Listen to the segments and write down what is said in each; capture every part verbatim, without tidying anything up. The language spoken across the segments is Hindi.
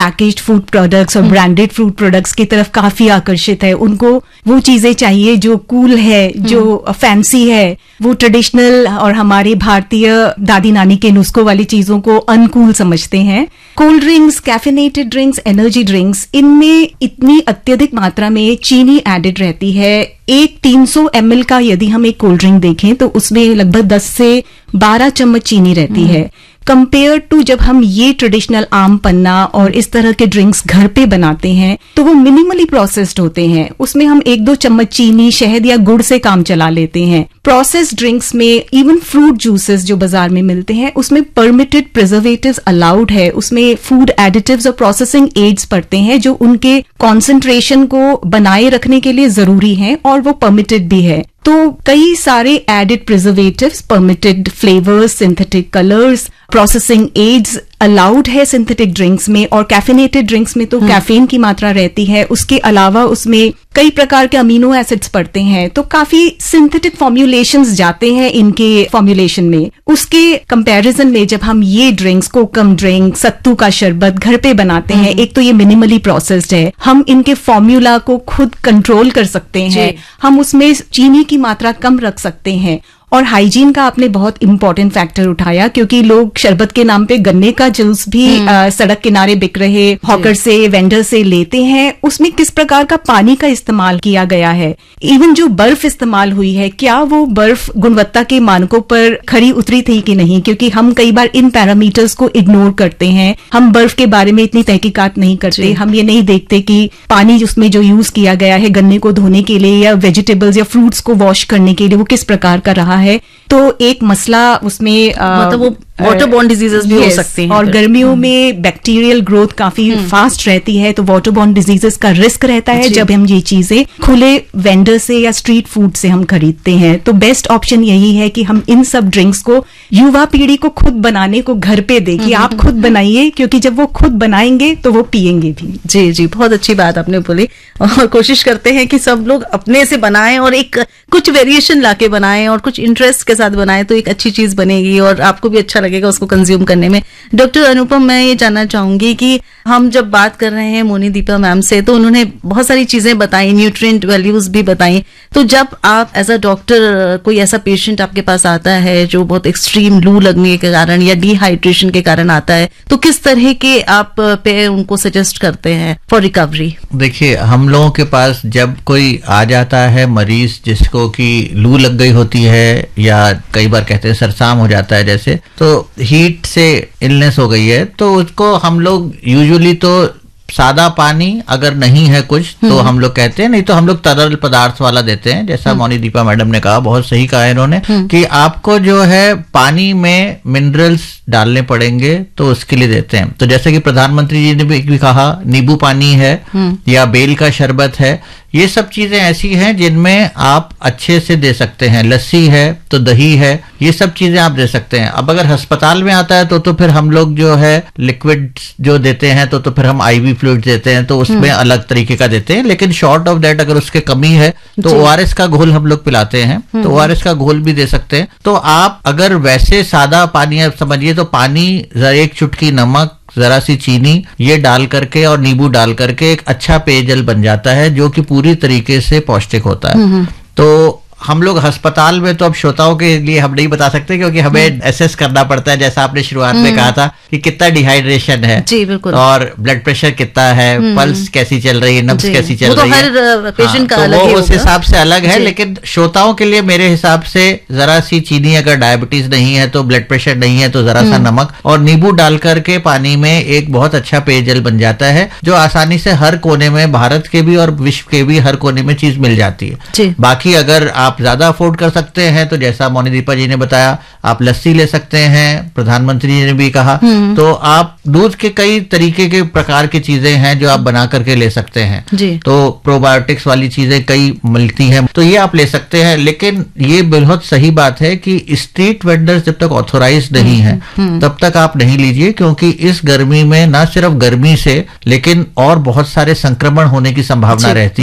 पैकेज्ड फूड प्रोडक्ट्स और ब्रांडेड फूड प्रोडक्ट्स की तरफ काफी आकर्षित है। उनको वो चीजें चाहिए जो कूल है, जो फैंसी है, वो ट्रेडिशनल और हमारे भारतीय दादी नानी के नुस्खों वाली चीजों को अनकूल समझते हैं। Cold drinks, caffeinated drinks, energy drinks, इनमें इतनी अत्यधिक मात्रा में चीनी एडेड रहती है। एक तीन सौ एम एल का यदि हम एक कोल्ड ड्रिंक देखें तो उसमें लगभग दस से बारह चम्मच चीनी रहती है। कंपेयर टू जब हम ये ट्रेडिशनल आम पन्ना और इस तरह के ड्रिंक्स घर पे बनाते हैं तो वो मिनिमली प्रोसेस्ड होते हैं। उसमें हम एक दो चम्मच चीनी, शहद या गुड़ से काम चला लेते हैं। प्रोसेस्ड ड्रिंक्स में इवन फ्रूट जूसेस जो बाजार में मिलते हैं उसमें परमिटेड प्रिजर्वेटिव्स अलाउड है, उसमें फूड एडिटिव्स और प्रोसेसिंग एड्स पड़ते हैं जो उनके कॉन्सेंट्रेशन को बनाए रखने के लिए जरूरी हैं और वो परमिटेड भी है। तो कई सारे added preservatives, permitted flavours, synthetic colours, processing ads allowed है सिंथेटिक ड्रिंक्स में। और कैफिनेटेड ड्रिंक्स में तो कैफीन की मात्रा रहती है, उसके अलावा उसमें कई प्रकार के अमीनो एसिड्स पड़ते हैं, तो काफी सिंथेटिक फॉर्म्युलेशंस जाते हैं इनके फॉर्म्युलेशन में। उसके कंपैरिजन में जब हम ये ड्रिंक्स, कोकम ड्रिंक, सत्तू का शरबत घर पे बनाते हैं, एक तो ये मिनिमली प्रोसेस्ड है, हम इनके फॉर्म्यूला को खुद कंट्रोल कर सकते हैं, हम उसमें चीनी की मात्रा कम रख सकते हैं। और हाइजीन का आपने बहुत इंपॉर्टेंट फैक्टर उठाया, क्योंकि लोग शरबत के नाम पे गन्ने का जूस भी आ, सड़क किनारे बिक रहे हॉकर से, वेंडर से लेते हैं। उसमें किस प्रकार का पानी का इस्तेमाल किया गया है, इवन जो बर्फ इस्तेमाल हुई है, क्या वो बर्फ गुणवत्ता के मानकों पर खरी उतरी थी कि नहीं, क्योंकि हम कई बार इन पैरामीटर्स को इग्नोर करते हैं। हम बर्फ के बारे में इतनी तहकीकात नहीं करते, हम ये नहीं देखते कि पानी उसमें जो यूज किया गया है गन्ने को धोने के लिए या वेजिटेबल्स या फ्रूट्स को वॉश करने के लिए, वो किस प्रकार का रहा है। तो एक मसला उसमें मतलब वो वाटरबोर्न डिजीजेस भी हो सकते हैं। और गर्मियों में बैक्टीरियल ग्रोथ काफी फास्ट रहती है, तो वाटरबोर्न डिजीजेस का रिस्क रहता है जब हम ये चीजें खुले वेंडर से या स्ट्रीट फूड से हम खरीदते हैं। तो बेस्ट ऑप्शन यही है कि हम इन सब ड्रिंक्स को युवा पीढ़ी को खुद बनाने को घर पे दें कि आप खुद बनाइए, क्योंकि जब वो खुद बनाएंगे तो वो पियेंगे भी। जी जी, बहुत अच्छी बात आपने बोली। और कोशिश करते हैं कि सब लोग अपने से बनाएं और एक कुछ वेरिएशन लाके बनाएं और कुछ इंटरेस्ट के साथ बनाएं, तो एक अच्छी चीज बनेगी और आपको भी अच्छा लगेगा उसको कंज्यूम करने में। डॉक्टर अनुपम, मैं ये जानना चाहूंगी कि हम जब बात कर रहे हैं मोनी दीपा मैम से, तो उन्होंने बहुत सारी चीजें बताई, न्यूट्रिएंट वैल्यूज भी बताई। तो जब आप एज अ डॉक्टर, कोई ऐसा पेशेंट आपके पास आता है जो बहुत एक्सट्रीम लू लगने के कारण या डिहाइड्रेशन के कारण आता है, तो किस तरह के आप पे उनको सजेस्ट करते हैं फॉर रिकवरी? देखिए, हम लोगों के पास जब कोई आ जाता है मरीज जिसको कि लू लग गई होती है या कई बार कहते हैं सरसाम हो जाता है जैसे, तो हीट से इलनेस हो गई है, तो उसको हम लोग यूजुअली तो सादा पानी अगर नहीं है कुछ तो हम लोग कहते हैं, नहीं तो हम लोग तरल पदार्थ वाला देते हैं। जैसा मोनी दीपा मैडम ने कहा, बहुत सही कहा इन्होंने कि आपको जो है पानी में मिनरल्स डालने पड़ेंगे, तो उसके लिए देते हैं। तो जैसे कि प्रधानमंत्री जी ने भी कहा, नींबू पानी है या बेल का शरबत है, ये सब चीजें ऐसी हैं जिनमें आप अच्छे से दे सकते हैं। लस्सी है तो दही है, ये सब चीजें आप दे सकते हैं। अब अगर अस्पताल में आता है तो तो फिर हम लोग जो है लिक्विड जो देते हैं तो तो फिर हम आईवी फ्लूइड देते हैं, तो उसमें अलग तरीके का देते हैं। लेकिन शॉर्ट ऑफ दैट अगर उसके कमी है तो ओआरएस का घोल हम लोग पिलाते हैं, तो ओआरएस का घोल भी दे सकते हैं। तो आप अगर वैसे सादा पानी समझिए तो पानी, एक चुटकी नमक, जरा सी चीनी, ये डाल करके और नींबू डाल करके एक अच्छा पेयजल बन जाता है जो कि पूरी तरीके से पौष्टिक होता है। तो हम लोग अस्पताल में तो अब श्रोताओं के लिए हम नहीं बता सकते, क्योंकि हमें एसेस करना पड़ता है, जैसा आपने शुरुआत में कहा था कि कितना डिहाइड्रेशन है, जी बिल्कुल, और ब्लड प्रेशर कितना है, पल्स कैसी चल रही है, नब्ज कैसी चल तो रही है, हर पेशेंट का तो अलग वो उस हिसाब से अलग है। लेकिन श्रोताओं के लिए मेरे हिसाब से जरा सी चीनी, अगर डायबिटीज नहीं है तो, ब्लड प्रेशर नहीं है तो जरा सा नमक और नींबू डाल करके पानी में एक बहुत अच्छा पेयजल बन जाता है, जो आसानी से हर कोने में, भारत के भी और विश्व के भी हर कोने में चीज मिल जाती है। बाकी अगर आप ज्यादा अफोर्ड कर सकते हैं तो जैसा मोनी दीपा जी ने बताया, आप लस्सी ले सकते हैं, प्रधानमंत्री जी ने भी कहा, तो आप दूध के कई तरीके के प्रकार की चीजें हैं जो आप बना करके ले सकते हैं। तो प्रोबायोटिक्स वाली चीजें कई मिलती हैं, तो ये आप ले सकते हैं। लेकिन ये बहुत सही बात है कि स्ट्रीट वेंडर्स जब तक ऑथोराइज नहीं है तब तक आप नहीं लीजिए, क्योंकि इस गर्मी में ना सिर्फ गर्मी से लेकिन और बहुत सारे संक्रमण होने की संभावना रहती है।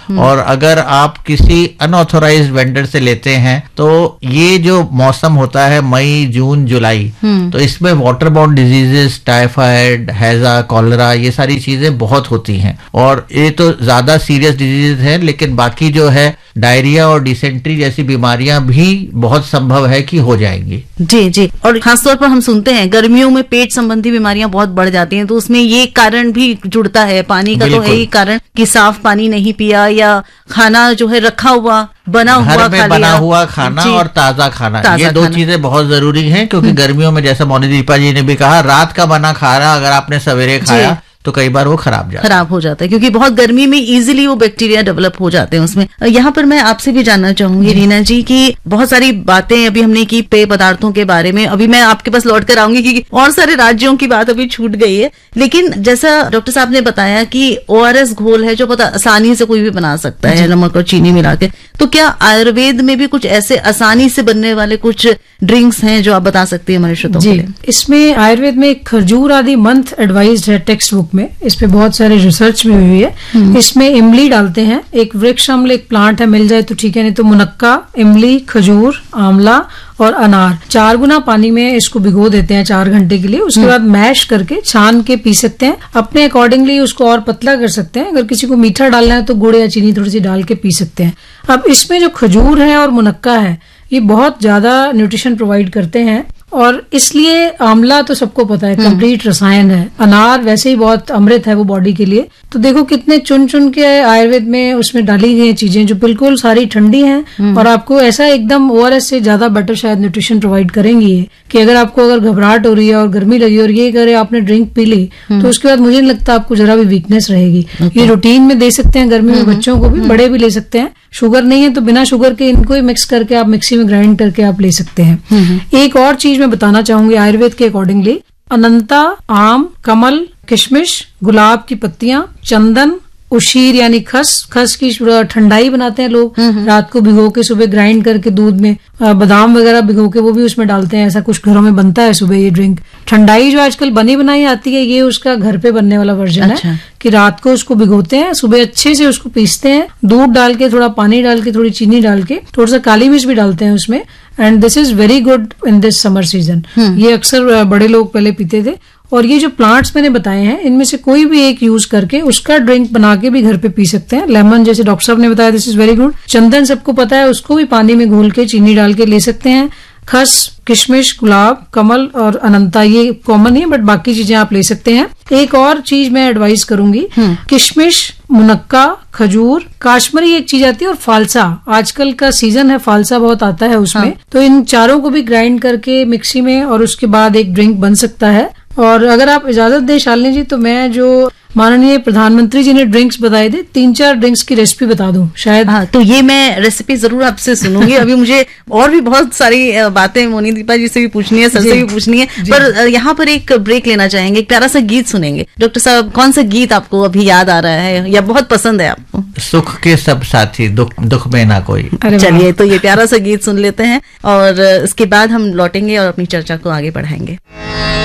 और अगर आप किसी अनऑथोराइज्ड वेंडर से लेते हैं तो ये जो मौसम होता है मई जून जुलाई, तो इसमें वाटर बोर्न डिजीजेस, टाइफाइड, हैजा, कॉलरा, ये सारी चीजें बहुत होती हैं और ये तो ज्यादा सीरियस डिजीज है, लेकिन बाकी जो है डायरिया और डिसेंट्री जैसी बीमारियां भी बहुत संभव है कि हो जाएंगी। जी जी। और खासतौर पर हम सुनते हैं गर्मियों में पेट संबंधी बीमारियां बहुत बढ़ जाती हैं, तो उसमें ये कारण भी जुड़ता है। पानी का तो है ही कारण कि साफ पानी नहीं पिया या खाना जो है रखा हुआ बना हुआ घर में बना हुआ खाना और ताजा खाना, ताजा ये दो चीजें बहुत जरूरी हैं, क्योंकि गर्मियों में जैसा मोनी दीपा जी ने भी कहा, रात का बना खाना अगर आपने सवेरे खाया तो कई बार वो खराब जाता खराब हो जाता है, क्योंकि बहुत गर्मी में इजीली वो बैक्टीरिया डेवलप हो जाते हैं उसमें। यहाँ पर मैं आपसे भी जानना चाहूंगी रीना जी कि बहुत सारी बातें अभी हमने की पेय पदार्थों के बारे में, अभी मैं आपके पास लौट कर आऊंगी क्योंकि और सारे राज्यों की बात अभी छूट गई है, लेकिन जैसा डॉक्टर साहब ने बताया कि ओआरएस घोल है जो बहुत आसानी से कोई भी बना सकता है नमक और चीनी मिला के, तो क्या आयुर्वेद में भी कुछ ऐसे आसानी से बनने वाले कुछ ड्रिंक्स हैं जो आप बता सकती है हमारे श्रोताओं के लिए? इसमें आयुर्वेद में खजूर आदि मंथ एडवाइज्ड है टेक्स्ट बुक में, इस पे बहुत सारे रिसर्च भी हुई है। इसमें इमली डालते हैं, एक वृक्ष अम्ल एक प्लांट है, मिल जाए तो ठीक है, नहीं तो मुनक्का, इमली, खजूर, आंवला और अनार चार गुना पानी में इसको भिगो देते हैं चार घंटे के लिए। उसके बाद मैश करके छान के पी सकते हैं, अपने अकॉर्डिंगली उसको और पतला कर सकते हैं। अगर किसी को मीठा डालना है तो गुड़ या चीनी थोड़ी सी डाल के पी सकते हैं। अब इसमें जो खजूर है और मुनक्का है ये बहुत ज्यादा न्यूट्रिशन प्रोवाइड करते हैं और इसलिए आंवला तो सबको पता है कंप्लीट रसायन है, अनार वैसे ही बहुत अमृत है वो बॉडी के लिए। तो देखो कितने चुन चुन के आयुर्वेद में उसमें डाली गई चीजें जो बिल्कुल सारी ठंडी हैं और आपको ऐसा एकदम ओआरएस से ज्यादा बेटर शायद न्यूट्रिशन प्रोवाइड करेंगी ये, कि अगर आपको अगर घबराहट हो रही है और गर्मी लगी और ये करे आपने ड्रिंक पी ली तो उसके बाद मुझे नहीं लगता आपको जरा भी वीकनेस रहेगी। ये रूटीन में दे सकते हैं गर्मी में, बच्चों को भी, बड़े भी ले सकते हैं। शुगर नहीं है तो बिना शुगर के इनको ही मिक्स करके आप मिक्सी में ग्राइंड करके आप ले सकते हैं। एक और चीज मैं बताना चाहूंगी आयुर्वेद के अकॉर्डिंगली, अनंता, आम, कमल, किशमिश, गुलाब की पत्तियां, चंदन, उशीर यानी खस, खस की ठंडाई बनाते हैं लोग, रात को भिगो के सुबह ग्राइंड करके दूध में, बादाम वगैरह भिगो के वो भी उसमें डालते हैं, ऐसा कुछ घरों में बनता है सुबह ये ड्रिंक। ठंडाई जो आजकल बनी बनाई आती है ये उसका घर पे बनने वाला वर्जन अच्छा। है कि रात को उसको भिगोते हैं, सुबह अच्छे से उसको पीसते हैं, दूध डाल के, थोड़ा पानी डाल के, थोड़ी चीनी डाल के, थोड़ा सा काली मिर्च भी डालते हैं उसमें, and this is very good in this summer season. ये अक्सर बड़े लोग पहले पीते थे। और ये जो प्लांट्स मैंने बताए हैं इनमें से कोई भी एक यूज करके उसका ड्रिंक बना के भी घर पे पी सकते हैं। लेमन जैसे डॉक्टर साहब ने बताया, दिस इज वेरी गुड। चंदन सबको पता है, उसको भी पानी में घोल के चीनी डाल के ले सकते हैं। खस, किशमिश, गुलाब, कमल और अनंता ये कॉमन है, बट बाकी चीजें आप ले सकते हैं। एक और चीज मैं एडवाइस करूंगी, किशमिश, मुनक्का, खजूर, काश्मीरी एक चीज आती है और फालसा, आजकल का सीजन है, फालसा बहुत आता है उसमें। हाँ। तो इन चारों को भी ग्राइंड करके मिक्सी में और उसके बाद एक ड्रिंक बन सकता है। और अगर आप इजाजत दें शालिनी जी तो मैं जो माननीय प्रधानमंत्री जी ने ड्रिंक्स बताए थे, तीन चार ड्रिंक्स की रेसिपी बता दूं शायद। हाँ, तो ये मैं रेसिपी जरूर आपसे सुनूंगी। अभी मुझे और भी बहुत सारी बातें मोनी दीपा जी से भी पूछनी है, सर से भी पूछनी है, पर यहाँ पर एक ब्रेक लेना चाहेंगे, एक प्यारा सा गीत सुनेंगे। डॉक्टर साहब, कौन सा गीत आपको अभी याद आ रहा है या बहुत पसंद है आपको? सुख के सब साथी, दुख दुख में ना कोई। चलिए, तो ये प्यारा सा गीत सुन लेते हैं और इसके बाद हम लौटेंगे और अपनी चर्चा को आगे बढ़ाएंगे।